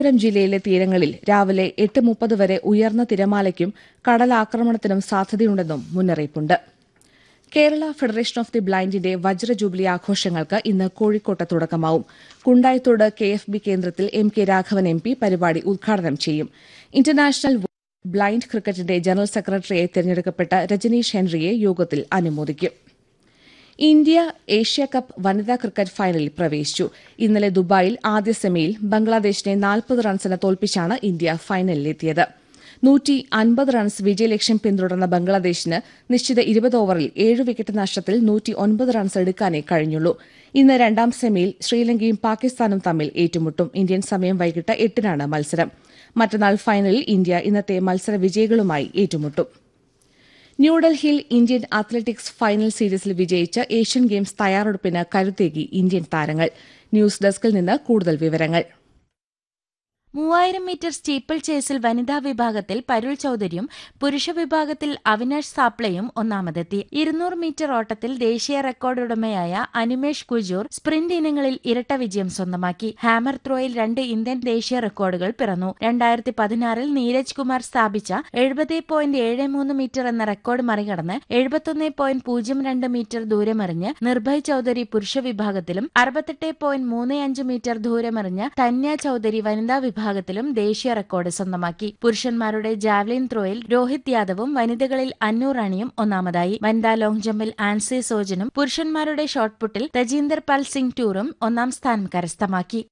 തിരുവനന്തപുരം ജില്ലയിലെ തീരങ്ങളിൽ രാവിലെ 8:30 വരെ ഉയർന്ന തിരമാലയ്ക്കും കടലാക്രമണത്തിനും സാധ്യതയുണ്ടെന്നും മുന്നറിയിപ്പുണ്ട്. Kerala federation of the ബ്ലൈൻഡിന്റെ വജ്ര jubilee ആഘോഷങ്ങൾക്ക് ഇന്ന് കോഴിക്കോട്ട് തുടക്കമാവും. കുണ്ടായിത്തോട് KFB കേന്ദ്രത്തിൽ MK രാഘവൻ MP പരിപാടി ഉദ്ഘാടനം ചെയ്യും. ഇന്റർനാഷണൽ ബ്ലൈൻഡ് ക്രിക്കറ്റിന്റെ ജനറൽ സെക്രട്ടറിയായി തെരഞ്ഞെടുക്കപ്പെട്ട രജനീഷ് ഹെൻറിയെ യോഗത്തിൽ അനുമോദിക്കും. ഇന്ത്യ ഏഷ്യാകപ്പ് വനിതാ ക്രിക്കറ്റ് ഫൈനലിൽ പ്രവേശിച്ചു. ഇന്നലെ ദുബായിൽ ആദ്യ സെമിയിൽ ബംഗ്ലാദേശിനെ 40 റൺസിന് തോൽപ്പിച്ചാണ് ഇന്ത്യ ഫൈനലിലെത്തിയത്. 150 റൺസ് വിജയലക്ഷ്യം പിന്തുടർന്ന ബംഗ്ലാദേശിന് നിശ്ചിത 20 ഓവറിൽ 7 വിക്കറ്റ് നഷ്ടത്തിൽ 109 റൺസ് എടുക്കാനേ കഴിഞ്ഞുള്ളൂ. ഇന്ന് രണ്ടാം സെമിയിൽ ശ്രീലങ്കയും പാകിസ്ഥാനും തമ്മിൽ ഏറ്റുമുട്ടും. ഇന്ത്യൻ സമയം വൈകിട്ട് 8-നാണ് മത്സരം. മറ്റന്നാൾ ഫൈനലിൽ ഇന്ത്യ ഇന്നത്തെ മത്സര വിജയികളുമായി ഏറ്റുമുട്ടും. ന്യൂഡൽഹിയിൽ ഇന്ത്യൻ അത്ലറ്റിക്സ് ഫൈനൽ സീരീസിൽ വിജയിച്ച് ഏഷ്യൻ ഗെയിംസ് തയ്യാറെടുപ്പിന് കരുത്തേകി ഇന്ത്യൻ താരങ്ങൾ. ന്യൂസ് ഡെസ്കിൽ നിന്ന് കൂടുതൽ വിവരങ്ങൾ. 3000 മീറ്റർ സ്റ്റീപ്പിൾ ചേസിൽ വനിതാ വിഭാഗത്തിൽ പരുൾ ചൌധരിയും പുരുഷ വിഭാഗത്തിൽ അവിനാഷ് സാപ്ലയും ഒന്നാമതെത്തി. 200 മീറ്റർ ഓട്ടത്തിൽ ദേശീയ റെക്കോർഡ് ഉടമയായ അനിമേഷ് കുജൂർ സ്പ്രിന്റ് ഇനങ്ങളിൽ ഇരട്ട വിജയം സ്വന്തമാക്കി. ഹാമർ ത്രോയിൽ 2 ഇന്ത്യൻ ദേശീയ റെക്കോർഡുകൾ പിറന്നു. 2016-ൽ നീരജ് കുമാർ സ്ഥാപിച്ച 70.73 മീറ്റർ എന്ന റെക്കോർഡ് മറികടന്ന് 71.02 മീറ്റർ ദൂരമെറിഞ്ഞ് നിർഭയ് ചൌധരി പുരുഷ വിഭാഗത്തിലും 68.35 മീറ്റർ ദൂരമെറിഞ്ഞ് തന്യ ചൌധരി വനിതാ വിഭാഗത്തിലും ദേശീയ റെക്കോർഡ് സ്വന്തമാക്കി. പുരുഷന്മാരുടെ ജാവ്ലിൻ ത്രോയിൽ രോഹിത് യാദവും വനിതകളിൽ അന്നു റാണിയും ഒന്നാമതായി. വനിതാ ലോങ് ജമ്പിൽ ആൻസി സോജനും പുരുഷന്മാരുടെ ഷോട്ട്പുട്ടിൽ തജീന്ദർ പാൽ സിംഗ് ടൂറും ഒന്നാം സ്ഥാനം കരസ്ഥമാക്കി.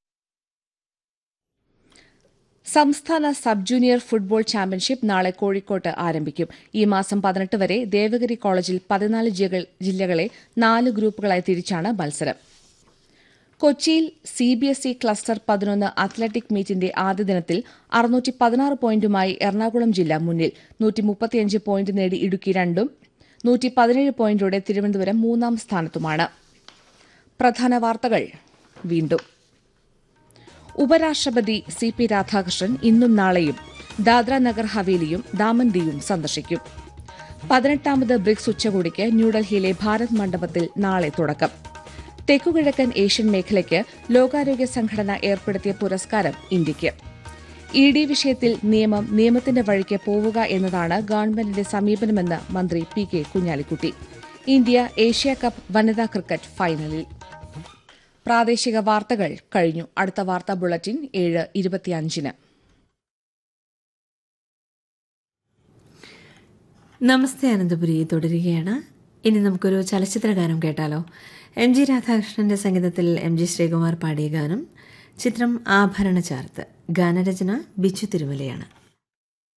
സംസ്ഥാന സബ് ജൂനിയർ ഫുട്ബോൾ ചാമ്പ്യൻഷിപ്പ് നാളെ കോഴിക്കോട്ട് ആരംഭിക്കും. ഈ മാസം 18 വരെ ദേവഗിരി കോളേജിൽ 14 ജില്ലകളെ 4 ഗ്രൂപ്പുകളായി തിരിച്ചാണ് മത്സരം. കൊച്ചിയിൽ CBSE ക്ലസ്റ്റർ 11 അത്ലറ്റിക് മീറ്റിന്റെ ആദ്യ ദിനത്തിൽ 616 പോയിന്റുമായി എറണാകുളം ജില്ല മുന്നിൽ. 135 പോയിന്റ് നേടി ഇടുക്കി 2ഉം 117 പോയിന്റോടെ തിരുവനന്തപുരം 3-ാം സ്ഥാനത്തുമാണ്. പ്രധാന വാർത്തകൾ വീണ്ടും. ഉപരാഷ്ട്രപതി CP രാധാകൃഷ്ണൻ ഇന്നും നാളെയും ദാദ്ര നഗർ ഹവേലിയും ദാമൻ ദിയും സന്ദർശിക്കും. 18ാമത് ബ്രിക്സ് ഉച്ചകോടിക്ക് ന്യൂഡൽഹിയിലെ ഭാരത് മണ്ഡപത്തിൽ നാളെ തുടക്കം. തെക്കുകിഴക്കൻ ഏഷ്യൻ മേഖലയ്ക്ക് ലോകാരോഗ്യ സംഘടന ഏർപ്പെടുത്തിയ പുരസ്കാരം ഇന്ത്യയ്ക്ക്. ED വിഷയത്തിൽ നിയമത്തിന്റെ വഴിക്ക് പോവുക എന്നതാണ് ഗവൺമെന്റിന്റെ സമീപനമെന്ന് മന്ത്രി PK കുഞ്ഞാലിക്കുട്ടി. ഇന്ത്യ ഏഷ്യാകപ്പ് വനിതാ ക്രിക്കറ്റ് ഫൈനലിൽ. പ്രാദേശിക വാർത്തകൾ കഴിഞ്ഞു. അടുത്ത വാർത്താ ബുള്ളറ്റിൻ 7:25-ന്. നമസ്തേ അനന്തപുരി തുടരുകയാണ്. ഇനി നമുക്കൊരു ചലച്ചിത്രഗാനം കേട്ടാലോ. MG രാധാകൃഷ്ണന്റെ സംഗീതത്തിൽ MG ശ്രീകുമാർ പാടിയ ഗാനം. ചിത്രം ആഭരണ ചാർത്ത്. ഗാനരചന ബിച്ചു തിരുമലയാണ്.